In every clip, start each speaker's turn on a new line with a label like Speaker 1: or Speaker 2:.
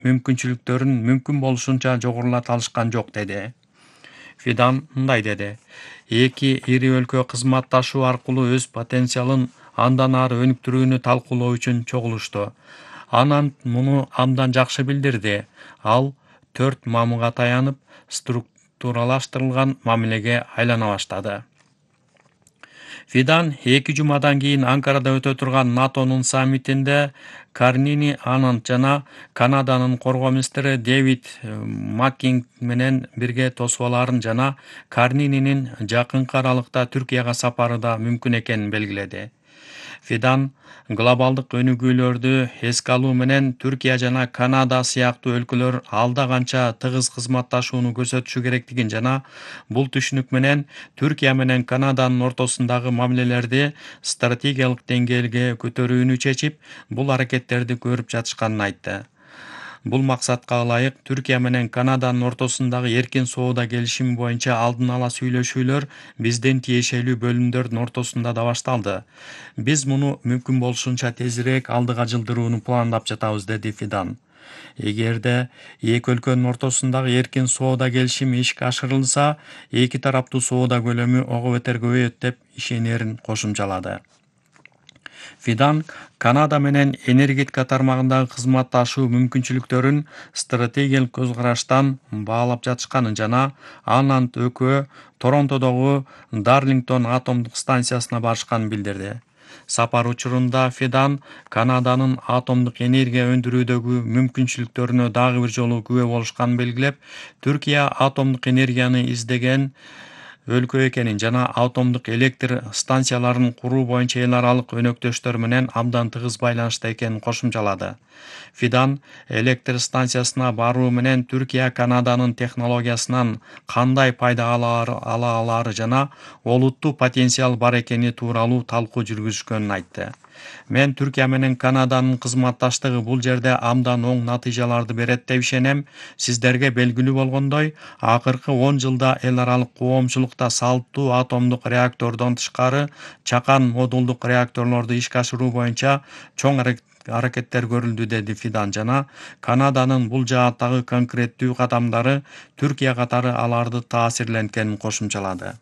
Speaker 1: мүмкүнчүлүктөрүн мүмкүн болушунча жогорулата алышкан жок деди. Фидан мындай деди: эки ири өлкө кызматташуу аркылуу өз потенциалын андан ары өнүктүрүүнү талкуулоо үчүн чогулушту. Анан муну абдан жакшы билдирди. Ал 4 мамыга таянып, структуралаштырылган мамилеге айлана баштады. Фидан 2 жумадан кийин Анкарада өтө турган НАТОнун саммитинде Карнини Ананд жана Канаданын коргоо министри Дэвид Маккинг менен бирге тосуаларын жана Карнининин жакынкы аралыкта Түркияга сапары да мүмкүн экенин белгиледи. Фидан глобалдык өнүгүүлөрдү эске алуу менен Түркия жана Канада сыяктуу өлкөлөр алда канча тыгыз кызматташууну көрсөтүшү керектигин жана бул түшүнүк менен Түркия менен Канаданын ортосундагы мамилелерди стратегиялык деңгээлге көтөрүүнү чечип, бул аракеттерди көрүп жатышканын айтты. Бул максатка ылайык Түркия менен Канаданын ортосундагы эркин соода келишими боюнча алдын ала сүйлөшүүлөр биздин тиешелүү бөлүмдөрдүн ортосунда да башталды. Биз муну мүмкүн болушунча тезирээк алдыга жылдырууну пландап жатабыз, деди Фидан. Эгерде эки өлкөнүн ортосундагы эркин соода келишими ишке ашырылса, эки тараптуу соода көлөмү ого бетер көбөйөт деп ишенерин кошумчалады. Фидан Канада менен энергетика тармагындагы кызматташуу мүмкүнчүлүктөрүн стратегиялык көз караштан баалап жатышканын жана Ананд экөө Торонтодогу Дарлингтон атомдук станциясына барышканын билдирди. Сапар учурунда Фидан Канаданын атомдук энергия өндүрүүдөгү мүмкүнчүлүктөрүнө дагы бир жолу күбө болушканын белгилеп, Түркия атомдук энергияны издеген өлкө экенин жана атомдук электр станцияларын куруу боюнча эл аралык өнөктөштөр менен абдан тыгыз байланышта экенин кошумчалады. Фидан электр станциясына баруу менен Түркия Канаданын технологиясынан кандай пайда ала алары жана олуттуу потенциал бар экени тууралуу талкуу жүргүзүшкөнүн айтты. Мен Түркия менен Канаданын кызматташтыгы бул жерде абдан оң натыйжаларды берет деп ишенем. Сиздерге белгилүү болгондой, акыркы 10 жылда эл аралык коомчулукта салттуу атомдук реактордон тышкары чакан модулдук реакторлорду ишке ашыруу боюнча чоң аракеттер көрүлдү, деди Фидан жана Канаданын бул жааттагы конкреттүү кадамдары Түркия катары аларды таасирленткенин кошумчалады.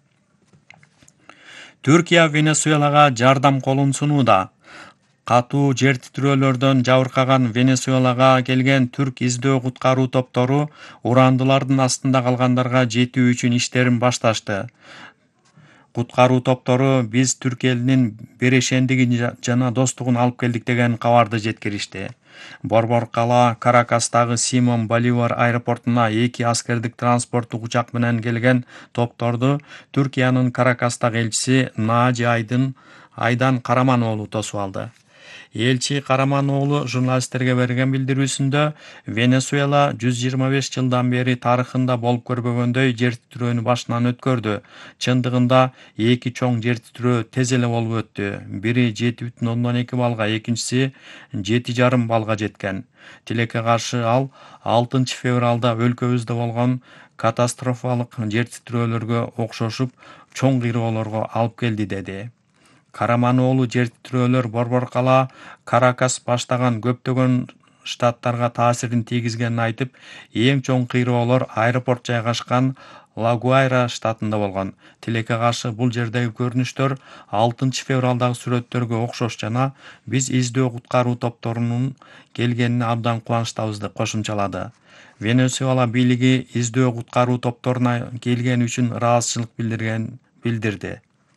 Speaker 1: Түркия Венесуэлага жардам колун сунууда. Катуу жер титирөөлөрдөн жабыркаган Венесуэлага келген түрк издөө куткаруу топтору урандылардын астында калгандарга жетүү үчүн иштерин башташты. Куткаруу топтору биз түрк элинин берешендигин жана достугун алып келдик деген кабарды жеткиришти. Борбор-кала Каракастагы Симон Боливар аэропортуна 2 аскердик транспорттук учак менен келген топторду Түркиянын Каракастагы элчиси Нааджи Айдан Караман тосуп алды. Элчи Караман журналисттерге берген билдирүүсүндө Венесуэла 125 жылдан бери тарыхында болуп көрбөгөндөй жер титирөөнү башынан өткөрдү. Чындыгында эки чоң жер титирөө тез эле болуп өттү. Бири 7,2 балга, экинчиси 7,5 балга жеткен. Тилекке каршы ал 6 февралда өлкөбүздө болгон катастрофалык жер титирөөлөргө окшошуп чоң кыйроолорго алып келди, деди. Караман жер титирөөлөр Борбор-кала Каракас баштаган көптөгөн штаттарга таасирин тийгизгенин айтып, эң чоң кыйроолор аэропорт жайгашкан Ла-Гуайра штатында болгон. Тилекке каршы бул жердеги көрүнүштөр 6 февралдагы сүрөттөргө окшош жана биз издөө куткаруу топторунун келгенине абдан кубанычтабыз, деп кошумчалады. Венесуэла бийлиги издөө куткаруу топторуна келгени үчүн ыраазычылык билдирди.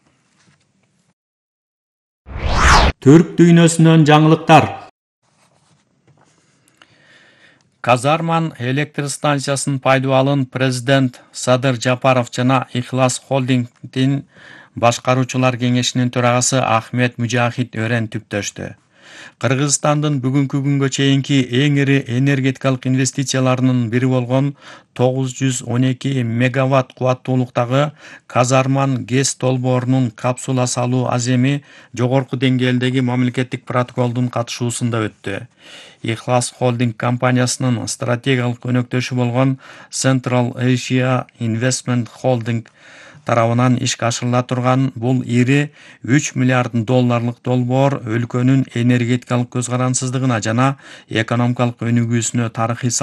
Speaker 1: Түрк дүйнөсүнөн жаңылыктар. Казарман электр станциясынын пайдубалын президент Садыр Жапаров жана Ихлас холдингдин башкаруучулар кеңешинин төрагасы Ахмет Мужахит өрен түптөштү. Кыргызстандын бүгүнкү күнгө чейинки эң ири энергетикалык инвестицияларынын бири болгон 912 мегаватт кубаттуулуктагы Казарман ГЭС долбоорунун капсула салуу аземи жогорку деңгээлдеги мамлекеттик протоколдун катышуусунда өттү. Ихлас холдинг компаниясынын стратегиялык өнөктөшү болгон Central Asia Investment Holding тарабынан ишке ашырыла турган бул ири $3 миллиард долбоор өлкөнүн энергетикалык көз карансыздыгына жана экономикалык өнүгүүсүнө тарыхый